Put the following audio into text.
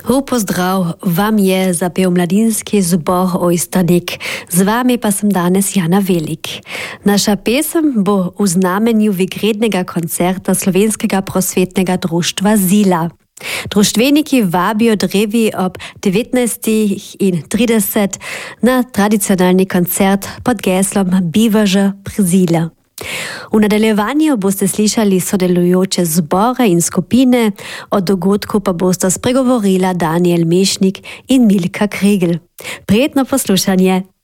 Pozdrav, vam je zapel mladinski zbor Ojsternik. Z vami pa sem danes Jana Velik. Naša pesem bo v znamenju vigrednega koncerta Slovenskega prosvetnega društva Zila. Društveniki vabijo drevi ob 19:30 na tradicionalni koncert pod geslom Bivaže pri Zila. V nadaljevanju boste slišali sodelujoče zbore in skupine, o dogodku pa bosta spregovorila Daniel Mešnik in Milka Kregel. Prijetno poslušanje!